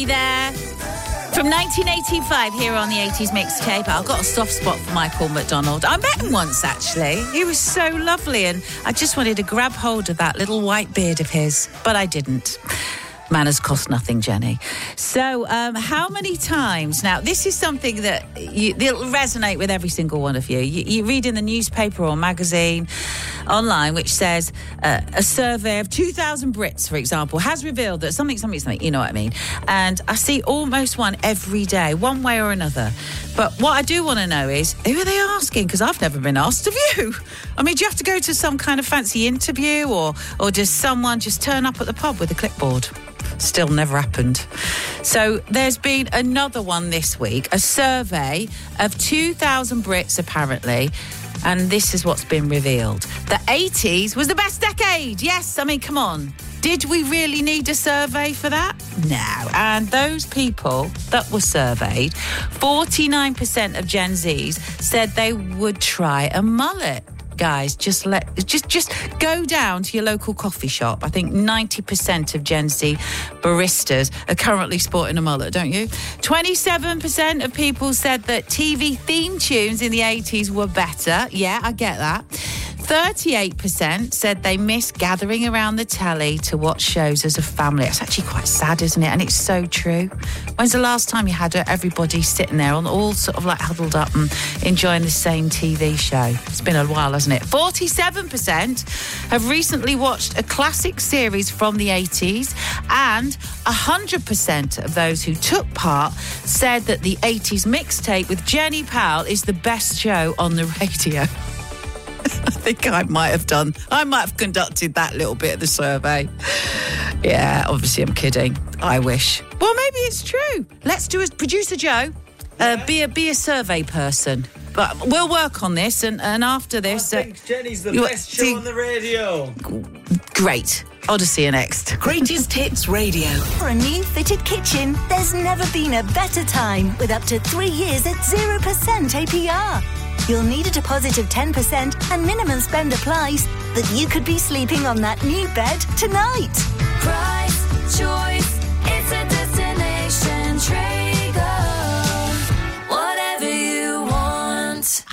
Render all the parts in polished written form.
Jenny there. From 1985 here on the 80s mixtape. I've got a soft spot for Michael McDonald. I met him once, actually. He was so lovely, and I just wanted to grab hold of that little white beard of his, but I didn't. Manners cost nothing, Jenny. So, how many times... Now, this is something that it'll resonate with every single one of you. You read in the newspaper or magazine online, which says a survey of 2,000 Brits, for example, has revealed that something, you know what I mean? And I see almost one every day, one way or another. But what I do want to know is, who are they asking? Because I've never been asked of you. I mean, do you have to go to some kind of fancy interview, or does someone just turn up at the pub with a clipboard? Still never happened. So there's been another one this week, a survey of 2,000 Brits apparently, and this is what's been revealed. The 80s was the best decade. Yes, I mean, come on. Did we really need a survey for that? No. And those people that were surveyed, 49% of Gen Zs said they would try a mullet. Guys, just go down to your local coffee shop. I think 90% of Gen Z baristas are currently sporting a mullet, don't you? 27% of people said that TV theme tunes in the 80s were better. Yeah, I get that. 38% said they miss gathering around the telly to watch shows as a family. It's actually quite sad, isn't it? And it's so true. When's the last time you had everybody sitting there on all sort of like huddled up and enjoying the same TV show? It's been a while, hasn't it? 47% have recently watched a classic series from the 80s, and 100% of those who took part said that the 80s mixtape with Jenny Powell is the best show on the radio. I think I might have conducted that little bit of the survey. Yeah, obviously I'm kidding. I wish. Well, maybe it's true. Let's do it. Producer Joe, be a survey person. But we'll work on this, and after this... I think Jenny's the best show on the radio. Great. Odyssey next. Greatest Hits Radio. For a new fitted kitchen, there's never been a better time with up to 3 years at 0% APR. You'll need a deposit of 10% and minimum spend applies, but you could be sleeping on that new bed tonight. Price, choice, it's a destination. Traego, whatever you want.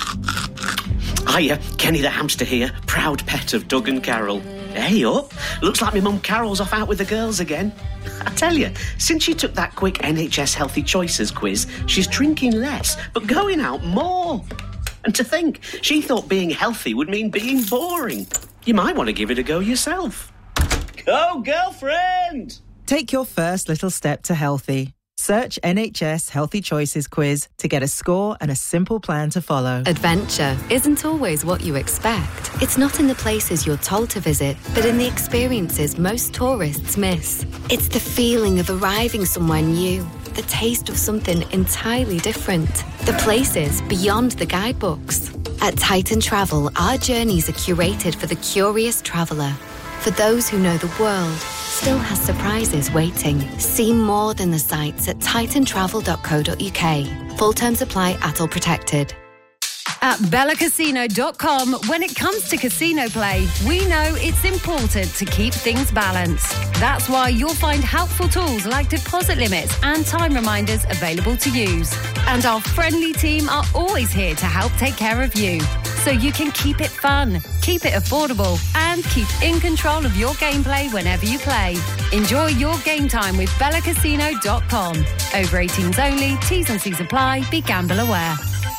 Hiya, Kenny the hamster here, proud pet of Doug and Carol. Hey up, looks like my mum Carol's off out with the girls again. I tell you, since she took that quick NHS Healthy Choices quiz, she's drinking less, but going out more. And to think, she thought being healthy would mean being boring. You might want to give it a go yourself. Go, girlfriend! Take your first little step to healthy. Search NHS Healthy Choices quiz to get a score and a simple plan to follow. Adventure isn't always what you expect. It's not in the places you're told to visit, but in the experiences most tourists miss. It's the feeling of arriving somewhere new, the taste of something entirely different, the places beyond the guidebooks. At Titan Travel, our journeys are curated for the curious traveller. For those who know the world still has surprises waiting. See more than the sights at titantravel.co.uk. Full terms apply at all protected. At BellaCasino.com, when it comes to casino play, we know it's important to keep things balanced. That's why you'll find helpful tools like deposit limits and time reminders available to use. And our friendly team are always here to help take care of you, so you can keep it fun, keep it affordable, and keep in control of your gameplay whenever you play. Enjoy your game time with BellaCasino.com. Over 18s only, T's and C's apply, be gamble aware.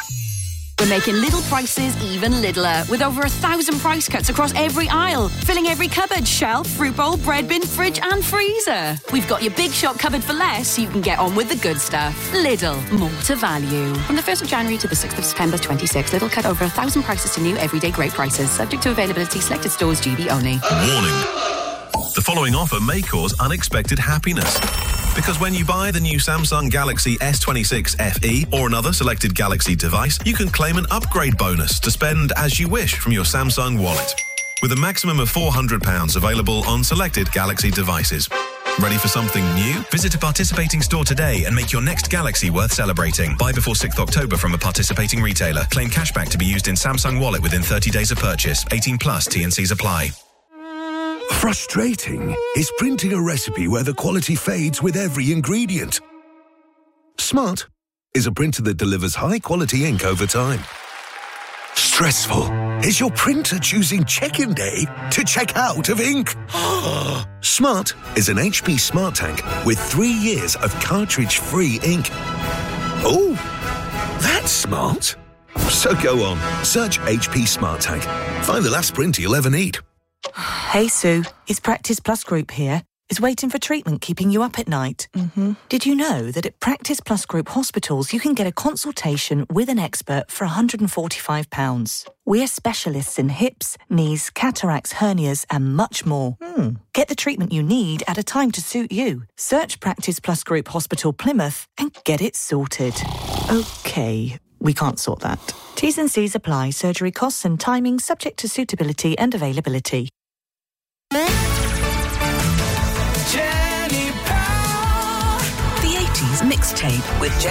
We're making little prices even littler, with over 1,000 price cuts across every aisle, filling every cupboard, shelf, fruit bowl, bread bin, fridge and freezer. We've got your big shop covered for less, so you can get on with the good stuff. Lidl, more to value. From the 1st of January to the 6th of September 26, Lidl cut over 1,000 prices to new everyday great prices, subject to availability, selected stores, GB only. Warning. The following offer may cause unexpected happiness. Because when you buy the new Samsung Galaxy S26 FE or another selected Galaxy device, you can claim an upgrade bonus to spend as you wish from your Samsung wallet, with a maximum of £400 available on selected Galaxy devices. Ready for something new? Visit a participating store today and make your next Galaxy worth celebrating. Buy before 6th October from a participating retailer. Claim cashback to be used in Samsung Wallet within 30 days of purchase. 18 plus T&Cs apply. Frustrating is printing a recipe where the quality fades with every ingredient. Smart is a printer that delivers high-quality ink over time. Stressful is your printer choosing check-in day to check out of ink. Smart is an HP Smart Tank with 3 years of cartridge-free ink. Oh, that's smart. So go on, search HP Smart Tank. Find the last printer you'll ever need. Hey, Sue, it's Practice Plus Group here. Is waiting for treatment keeping you up at night? Did you know that at Practice Plus Group hospitals you can get a consultation with an expert for £145? We're specialists in hips, knees, cataracts, hernias and much more. Get the treatment you need at a time to suit you. Search Practice Plus Group Hospital Plymouth and get it sorted. OK, we can't sort that. T's and C's apply. Surgery costs and timing subject to suitability and availability. The 80s mixtape with Jenny